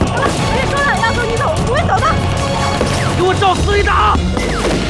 别说了，要走你走，我会走的。 给我照死里打！